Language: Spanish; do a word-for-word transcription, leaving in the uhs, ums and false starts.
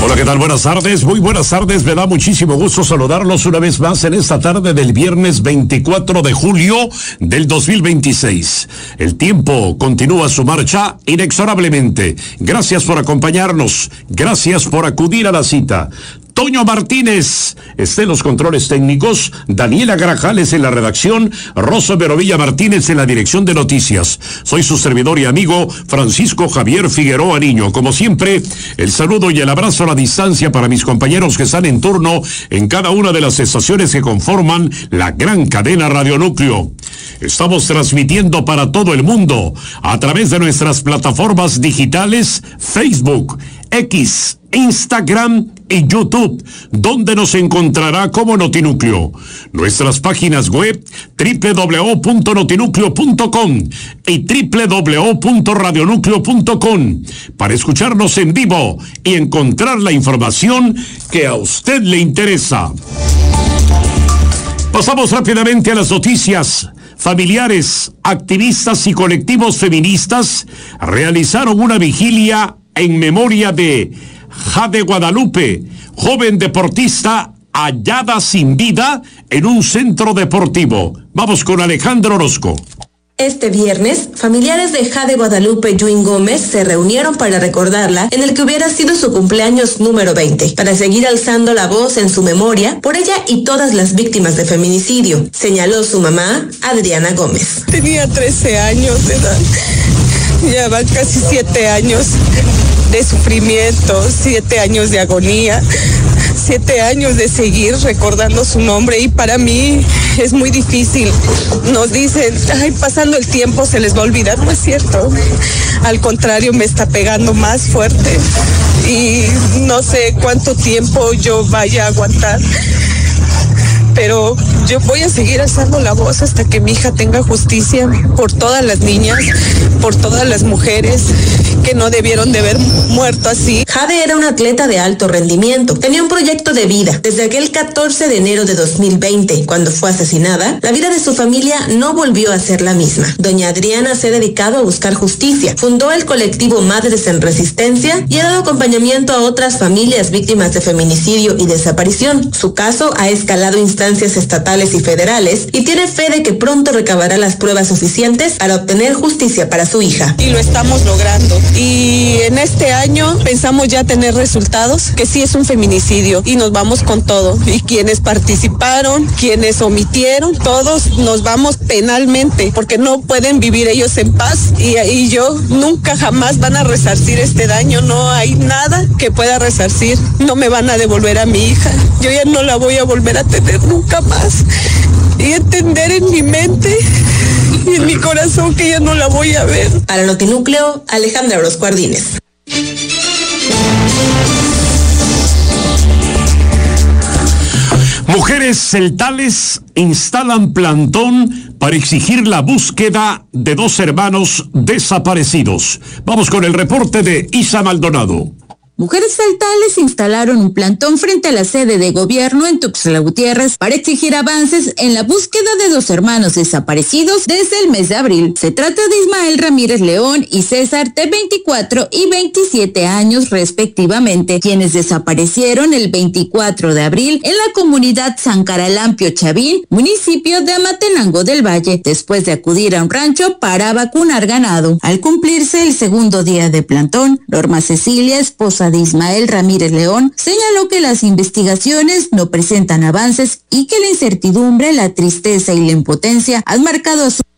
Hola, ¿qué tal? Buenas tardes, muy buenas tardes. Me da muchísimo gusto saludarlos una vez más en esta tarde del viernes veinticuatro de julio del dos mil veintiséis. El tiempo continúa su marcha inexorablemente. Gracias por acompañarnos, gracias por acudir a la cita. Toño Martínez está en los controles técnicos, Daniela Grajales en la redacción, Rosa Verovilla Martínez en la dirección de noticias. Soy su servidor y amigo Francisco Javier Figueroa Niño. Como siempre, el saludo y el abrazo a la distancia para mis compañeros que están en turno en cada una de las estaciones que conforman la gran cadena Radio Núcleo. Estamos transmitiendo para todo el mundo a través de nuestras plataformas digitales Facebook, X, Instagram y YouTube, donde nos encontrará como Notinúcleo. Nuestras páginas web doble u doble u doble u punto notinúcleo punto com y doble u doble u doble u punto radionúcleo punto com para escucharnos en vivo y encontrar la información que a usted le interesa. Pasamos rápidamente a las noticias. Familiares, activistas y colectivos feministas realizaron una vigilia en memoria de Jade Guadalupe, joven deportista hallada sin vida en un centro deportivo. Vamos con Alejandro Orozco. Este viernes, familiares de Jade Guadalupe Yuin Gómez se reunieron para recordarla en el que hubiera sido su cumpleaños número veinte, para seguir alzando la voz en su memoria por ella y todas las víctimas de feminicidio, señaló su mamá, Adriana Gómez. Tenía trece años de edad, ya van casi siete años de sufrimiento, siete años de agonía, siete años de seguir recordando su nombre, y para mí es muy difícil. Nos dicen, ay, pasando el tiempo se les va a olvidar. No es cierto, al contrario, me está pegando más fuerte y no sé cuánto tiempo yo vaya a aguantar, pero yo voy a seguir alzando la voz hasta que mi hija tenga justicia por todas las niñas, por todas las mujeres que no debieron de haber muerto así. Jade era una atleta de alto rendimiento, tenía un proyecto de vida. Desde aquel catorce de enero de dos mil veinte, cuando fue asesinada, la vida de su familia no volvió a ser la misma. Doña Adriana se ha dedicado a buscar justicia, fundó el colectivo Madres en Resistencia y ha dado acompañamiento a otras familias víctimas de feminicidio y desaparición. Su caso ha escalado instancias estatales y federales y tiene fe de que pronto recabará las pruebas suficientes para obtener justicia para su hija. Y lo estamos logrando. Y en este año pensamos ya tener resultados, que sí es un feminicidio, y nos vamos con todo. Y quienes participaron, quienes omitieron, todos nos vamos penalmente, porque no pueden vivir ellos en paz. Y, y yo nunca jamás van a resarcir este daño. No hay nada que pueda resarcir. No me van a devolver a mi hija. Yo ya no la voy a volver a tener nunca más. Y entender en mi mente y en mi corazón que ya no la voy a ver. Para Notinúcleo, Alejandra Orozco Ardínez. Mujeres celtales instalan plantón para exigir la búsqueda de dos hermanos desaparecidos. Vamos con el reporte de Isa Maldonado. Mujeres celtales instalaron un plantón frente a la sede de gobierno en Tuxtla Gutiérrez para exigir avances en la búsqueda de dos hermanos desaparecidos desde el mes de abril. Se trata de Ismael Ramírez León y César, de veinticuatro y veintisiete años respectivamente, quienes desaparecieron el veinticuatro de abril en la comunidad San Caralampio Chavín, municipio de Amatenango del Valle, después de acudir a un rancho para vacunar ganado. Al cumplirse el segundo día de plantón, Norma Cecilia, esposa de Ismael Ramírez León, señaló que las investigaciones no presentan avances y que la incertidumbre, la tristeza y la impotencia han marcado a su